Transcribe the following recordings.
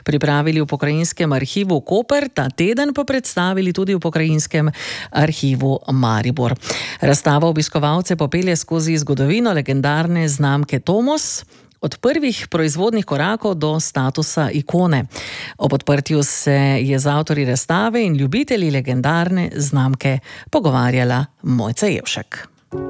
pripravili v Pokrajinskem arhivu Koper, ta teden pa predstavili tudi v Pokrajinskem arhivu Maribor. Razstava obiskovalce popelje skozi zgodovino legendarne znamke Tomos, od prvih proizvodnih korakov do statusa ikone. Ob odprtju se je z avtorji razstave in ljubitelji legendarne znamke pogovarjala Mojca Jevšek.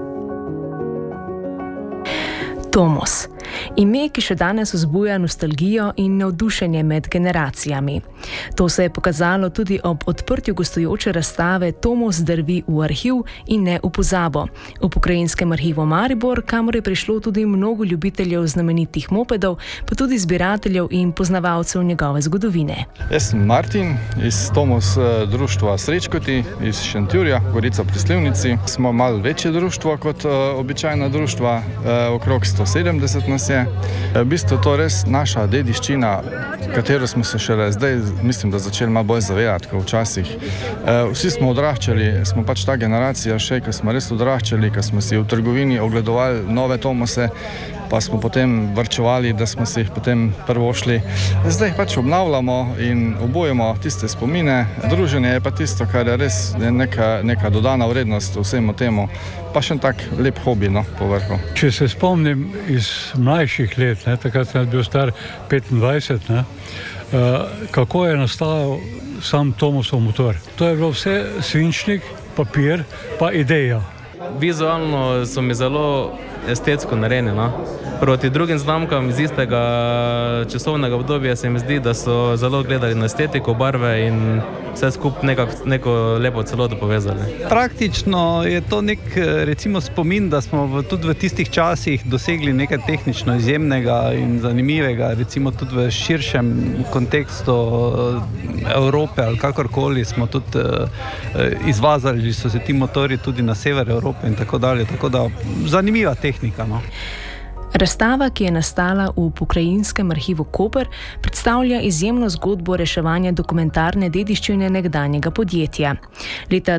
Tomos. Ime, ki še danes vzbuja nostalgijo in navdušenje med generacijami. To se je pokazalo tudi ob odprtju gostujoče razstave Tomos drvi v arhiv in ne v pozabo. V Pokrajinskem arhivu Maribor, kamor je prišlo tudi mnogo ljubiteljev znamenitih mopedov, pa tudi zbirateljev in poznavalcev njegove zgodovine. Jaz sem Martin iz Tomos društva Srečkoti iz Šentjurja, Gorica pri Slivnici. Smo malo večje društvo kot običajna društva, okrog 170 nas je. V bistvu to res naša dediščina, katero smo se šele zdaj, mislim, da začeli malo bolj zavedati, kot včasih. Vsi smo odraščali, smo pač ta generacija še, ki smo res odraščali, ki smo si v trgovini ogledovali nove Tomose, pa smo potem varčevali, da smo si jih potem prvo šli. Zdaj pač obnavljamo in obujemo tiste spomine. Druženje je pa tisto, kar je res neka dodana vrednost vsemu temu. Pa še tak lep hobi, po vrhu. Če se spomnim iz mlajših let, takrat sem bil star 25, kako je nastal sam Tomosov motor. To je bilo vse svinčnik, papir, pa ideja. Vizualno so mi zelo estetsko narejeni. Proti drugim znamkam iz istega časovnega obdobja se mi zdi, da so zelo gledali na estetiko, barve in vse skupaj neko lepo celoto povezali. Praktično je to nek, recimo, spomin, da smo tudi v tistih časih dosegli nekaj tehnično izjemnega in zanimivega, recimo tudi v širšem kontekstu Evrope ali kakorkoli smo tudi izvazali, so se ti motori tudi na sever Evrope in tako dalje, tako da zanimiva tehnika. Razstava, ki je nastala v Pokrajinskem arhivu Koper, predstavlja izjemno zgodbo reševanja dokumentarne dediščine nekdanjega podjetja. Leta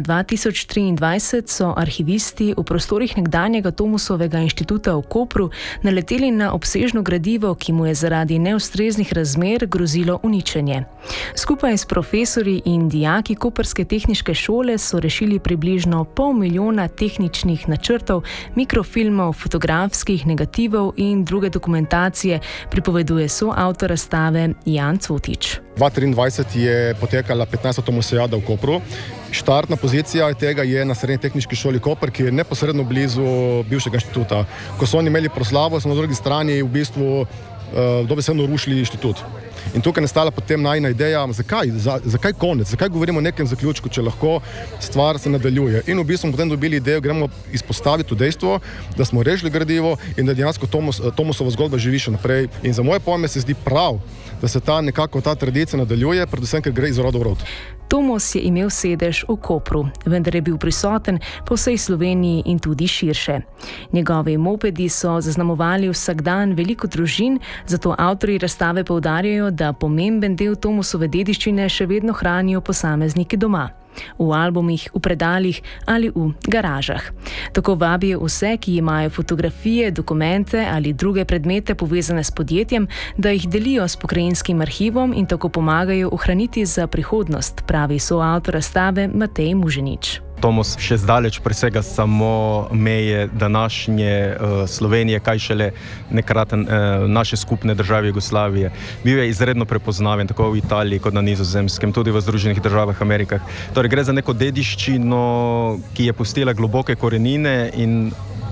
2023 so arhivisti v prostorih nekdanjega Tomosovega inštituta v Kopru naleteli na obsežno gradivo, ki mu je zaradi neustreznih razmer grozilo uničenje. Skupaj s profesorji in dijaki Koprske tehniške šole so rešili približno 500,000 tehničnih načrtov, mikrofilmov, fotografskih negativov in druge dokumentacije, pripoveduje soavtor razstave Jan Cotič. 2023 je potekala 15. Tomosejada v Kopru. Štartna pozicija tega je na Srednji tehniški šoli Koper, ki je neposredno blizu bivšega inštituta. Ko so oni imeli proslavo, so na drugi strani v bistvu dobesedno rušili inštitut. In tukaj je nastala potem najina ideja, zakaj konec, zakaj govorimo o nekem zaključku, če lahko stvar se nadaljuje. In v bistvu smo potem dobili idejo, gremo izpostaviti to dejstvo, da smo rešili gradivo in da dejansko Tomosova zgodba živi še naprej. In za moje pojme se zdi prav, da se ta tradicija nadaljuje, predvsem, ker gre iz roda v rod. Tomos je imel sedež v Kopru, vendar je bil prisoten po vsej Sloveniji in tudi širše. Njegovi mopedi so zaznamovali vsakdan veliko družin, zato avtorji razstave poudarjajo, da pomemben del Tomosove dediščine še vedno hranijo posamezniki doma. V albumih, v predalih ali v garažah. Tako vabijo vse, ki imajo fotografije, dokumente ali druge predmete povezane s podjetjem, da jih delijo s Pokrajinskim arhivom in tako pomagajo ohraniti za prihodnost, pravi soavtor razstave Matej Muženič. Tomos še zdaleč presega samo meje današnje Slovenije, kaj šele nekraten naše skupne države Jugoslavije. Bil je izredno prepoznaven tako v Italiji kot na Nizozemskem, tudi v Združenih državah Amerikah. Torej gre za neko dediščino, ki je pustila globoke korenine in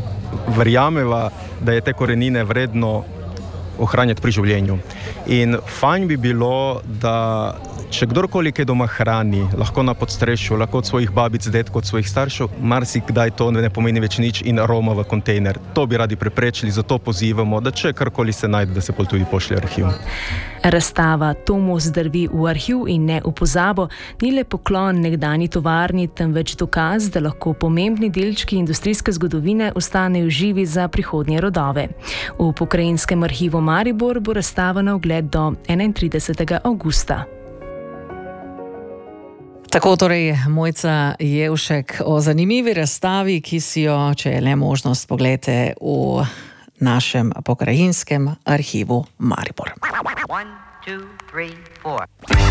verjameva, da je te korenine vredno ohranjati pri življenju. In fajn bi bilo, da če kdorkoli kaj doma hrani, lahko na podstrešju, lahko od svojih babic, dedkov, od svojih staršev, marsikdaj to ne pomeni več nič in roma v kontejner. To bi radi preprečili, zato pozivamo, da če karkoli se najde, da se pol tudi pošlje arhiv. Razstava Tomos drvi v arhiv in ne v pozabo ni le poklon nekdanji tovarni, temveč dokaz, da lahko pomembni delčki industrijske zgodovine ostanejo živi za prihodnje rodove. V Pokrajinskem arhivu Maribor bo razstava na ogled do 31. avgusta. Tako torej Mojca Jevšek o zanimivi razstavi, ki si jo, če je le možnost, poglejte v našem Pokrajinskem arhivu Maribor. 2, 3, 4.